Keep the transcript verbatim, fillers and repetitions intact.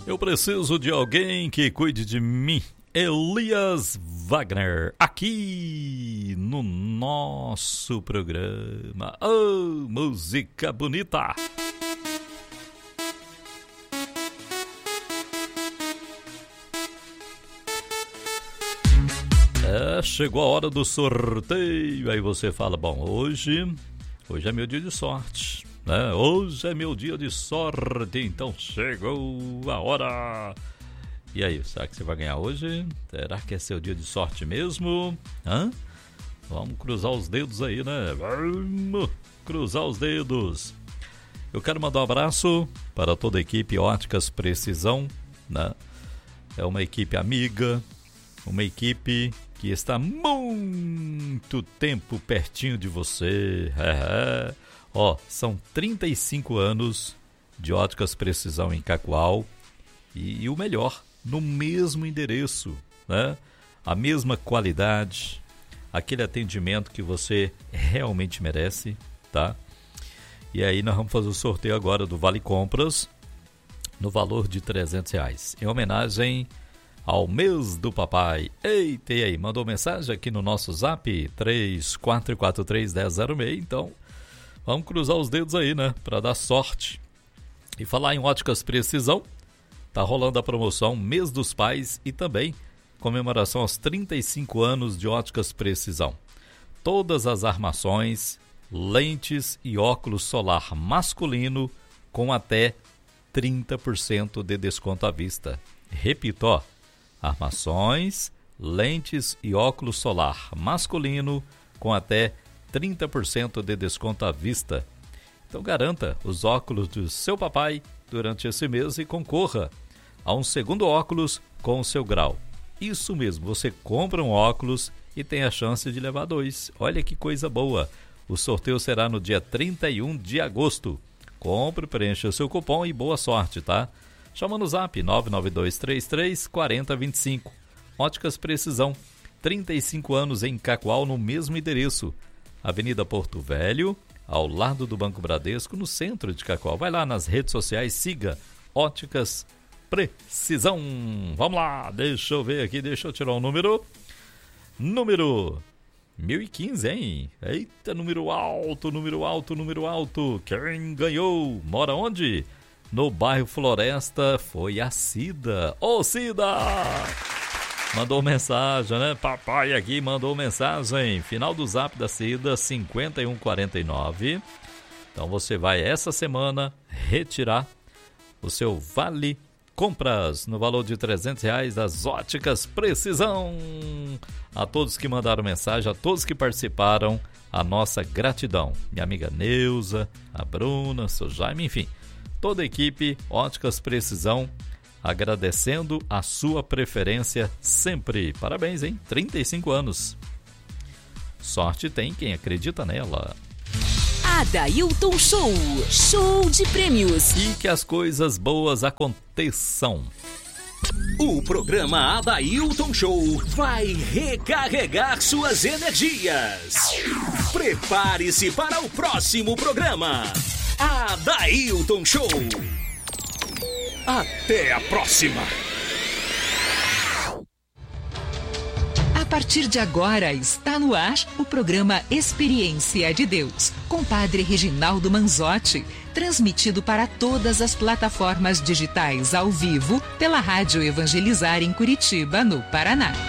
Eu preciso de alguém que cuide de mim. Elias Wagner, aqui no nosso programa. Oh, música bonita! É, chegou a hora do sorteio. Aí você fala, bom, hoje, hoje é meu dia de sorte, né? Hoje é meu dia de sorte, então chegou a hora. E aí, será que você vai ganhar hoje? Será que é seu dia de sorte mesmo? Hã? Vamos cruzar os dedos aí, né? Vamos cruzar os dedos. Eu quero mandar um abraço para toda a equipe Óticas Precisão, né? É uma equipe amiga, uma equipe que está muito tempo pertinho de você. É, é. Ó, são trinta e cinco anos de Óticas Precisão em Cacoal e, e o melhor, no mesmo endereço, né? A mesma qualidade, aquele atendimento que você realmente merece, tá? E aí nós vamos fazer o sorteio agora do Vale Compras no valor de trezentos reais, em homenagem ao mês do papai. Eita, e aí, mandou mensagem aqui no nosso zap três quatro quatro três, um zero zero seis, então vamos cruzar os dedos aí, né, para dar sorte. E falar em Óticas Precisão, tá rolando a promoção Mês dos Pais e também comemoração aos trinta e cinco anos de Óticas Precisão. Todas as armações, lentes e óculos solar masculino com até trinta por cento de desconto à vista. Repito, ó, armações, lentes e óculos solar masculino com até trinta por cento de desconto à vista. Então garanta os óculos do seu papai durante esse mês e concorra a um segundo óculos com o seu grau. Isso mesmo, você compra um óculos e tem a chance de levar dois. Olha que coisa boa. O sorteio será no dia trinta e um de agosto. Compre, preencha o seu cupom e boa sorte, tá? Chama no zap nove nove dois três três quatro zero dois cinco. Óticas Precisão, trinta e cinco anos em Cacoal, no mesmo endereço. Avenida Porto Velho, ao lado do Banco Bradesco, no centro de Cacoal. Vai lá nas redes sociais, siga Óticas Precisão. Vamos lá, deixa eu ver aqui, deixa eu tirar o número. Número mil e quinze, hein? Eita, número alto, número alto, número alto. Quem ganhou? Mora onde? No bairro Floresta, foi a Cida. Ô, Cida! Mandou mensagem, né? Papai aqui mandou mensagem. Final do zap da Cida, cinquenta e um quarenta e nove. Então você vai essa semana retirar o seu Vale Compras no valor de trezentos reais das Óticas Precisão. A todos que mandaram mensagem, a todos que participaram, a nossa gratidão. Minha amiga Neuza, a Bruna, o seu Jaime, enfim. Toda a equipe Óticas Precisão, agradecendo a sua preferência sempre. Parabéns, hein? trinta e cinco anos. Sorte tem quem acredita nela. Adailton Show, show de prêmios. E que as coisas boas aconteçam. O programa Adailton Show vai recarregar suas energias. Prepare-se para o próximo programa. Adailton Show. Até a próxima. A partir de agora está no ar o programa Experiência de Deus, com Padre Reginaldo Manzotti, transmitido para todas as plataformas digitais ao vivo pela Rádio Evangelizar em Curitiba, no Paraná.